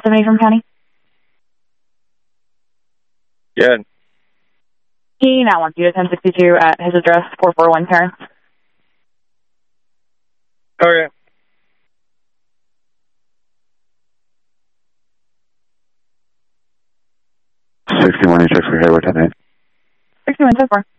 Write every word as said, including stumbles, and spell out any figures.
Tiffany from County. Good. He now wants you to ten sixty-two at his address, four forty-one Terrace. Okay. sixty-one, you check for Hayward tonight. sixty-one, so far.